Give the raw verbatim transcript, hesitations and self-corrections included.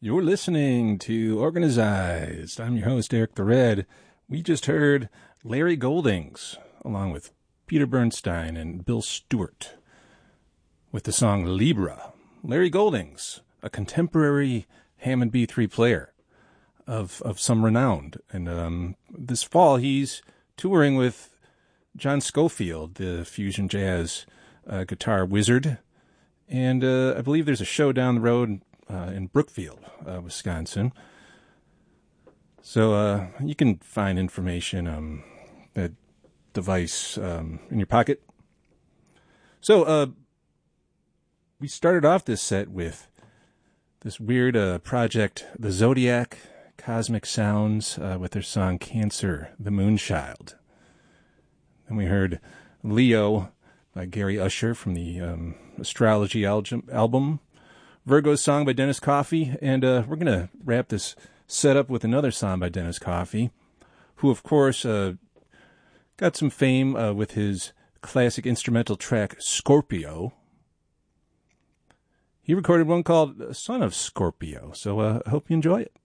You're listening to Organized. I'm your host, Eric the Red. We just heard Larry Goldings, along with Peter Bernstein and Bill Stewart, with the song Libra. Larry Goldings, a contemporary Hammond B three player of of some renown. And um, this fall, he's touring with John Scofield, the fusion jazz uh, guitar wizard. And uh, I believe there's a show down the road uh, in Brookfield, uh, Wisconsin. So uh, you can find information on that device um, in your pocket. So uh, we started off this set with this weird uh, project, the Zodiac Cosmic Sounds, uh, with their song Cancer, the Moonchild. Then we heard Leo by Gary Usher from the um, Astrology album, Virgo's song by Dennis Coffey, and uh, we're going to wrap this set up with another song by Dennis Coffey, who, of course, uh, got some fame uh, with his classic instrumental track, Scorpio. He recorded one called Son of Scorpio, so uh, I hope you enjoy it.